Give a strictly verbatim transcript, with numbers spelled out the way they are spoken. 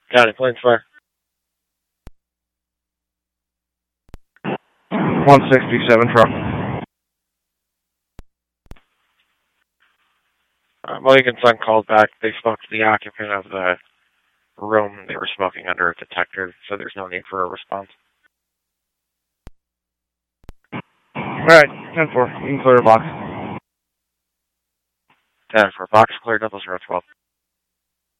Got it. Planes fire. one sixty-seven truck. Uh, Mulligan Sun called back. They spoke to the occupant of the room. They were smoking under a detector, so there's no need for a response. Alright, ten four. You can clear the box. ten four. Box clear, double zero twelve.